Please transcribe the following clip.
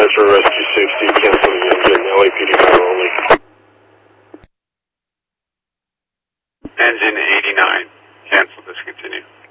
for Rescue 60, canceling the engine, LAPD power only. Engine 89, cancel, discontinue.